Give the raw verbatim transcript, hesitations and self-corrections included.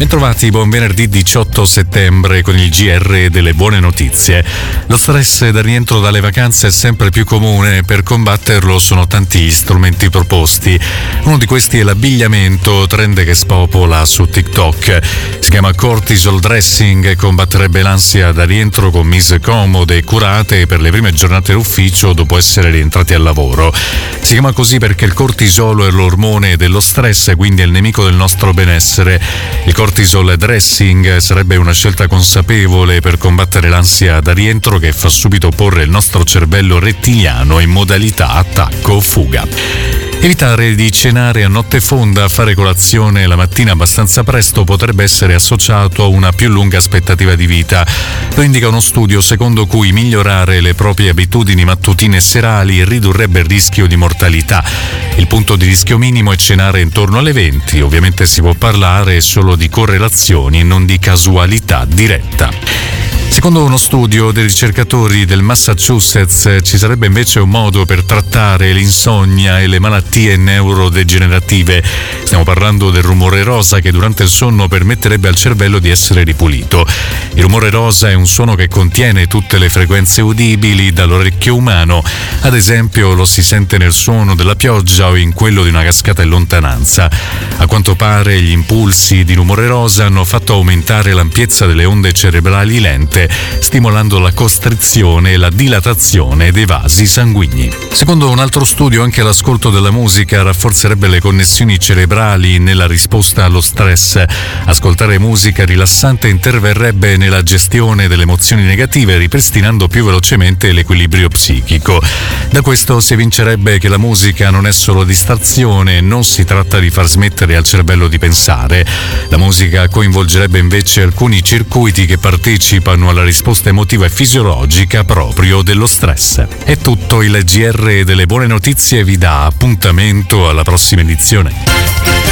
Bentrovati, buon venerdì diciotto settembre con il G R delle buone notizie. Lo stress da rientro dalle vacanze è sempre più comune, per combatterlo sono tanti gli strumenti proposti. Uno di questi è l'abbigliamento, trend che spopola su TikTok. Si chiama cortisol dressing e combatterebbe l'ansia da rientro con mise comode e curate per le prime giornate d'ufficio dopo essere rientrati al lavoro. Si chiama così perché il cortisolo è l'ormone dello stress, quindi è il nemico del nostro benessere. Il cortisol dressing sarebbe una scelta consapevole per combattere l'ansia da rientro che fa subito porre il nostro cervello rettiliano in modalità attacco o fuga. Evitare di cenare a notte fonda, fare colazione la mattina abbastanza presto potrebbe essere associato a una più lunga aspettativa di vita. Lo indica uno studio secondo cui migliorare le proprie abitudini mattutine e serali ridurrebbe il rischio di mortalità. Il punto di rischio minimo è cenare intorno alle venti. Ovviamente si può parlare solo di correlazioni e non di casualità diretta. Secondo uno studio dei ricercatori del Massachusetts ci sarebbe invece un modo per trattare l'insonnia e le malattie neurodegenerative. Stiamo parlando del rumore rosa che durante il sonno permetterebbe al cervello di essere ripulito. Il rumore rosa è un suono che contiene tutte le frequenze udibili dall'orecchio umano. Ad esempio lo si sente nel suono della pioggia o in quello di una cascata in lontananza. A quanto pare gli impulsi di rumore rosa hanno fatto aumentare l'ampiezza delle onde cerebrali lente, stimolando la costrizione e la dilatazione dei vasi sanguigni. Secondo un altro studio, anche l'ascolto della musica rafforzerebbe le connessioni cerebrali nella risposta allo stress. Ascoltare musica rilassante interverrebbe nella gestione delle emozioni negative, ripristinando più velocemente l'equilibrio psichico. Da questo si evincerebbe che la musica non è solo distrazione, non si tratta di far smettere al cervello di pensare. La musica coinvolgerebbe invece alcuni circuiti che partecipano alla risposta emotiva e fisiologica proprio dello stress. È tutto, il G R delle buone notizie vi dà appuntamento alla prossima edizione.